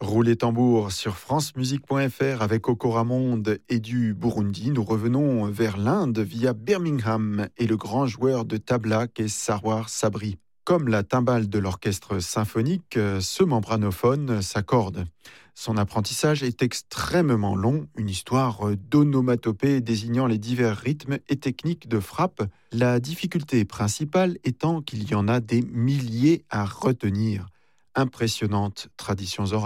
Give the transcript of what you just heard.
Roulet tambour sur francemusique.fr avec Okoramonde et du Burundi. Nous revenons vers l'Inde via Birmingham et le grand joueur de tabla qu'est Sarwar Sabri. Comme la timbale de l'orchestre symphonique, ce membranophone s'accorde. Son apprentissage est extrêmement long, une histoire d'onomatopée désignant les divers rythmes et techniques de frappe, la difficulté principale étant qu'il y en a des milliers à retenir. Impressionnante tradition orale.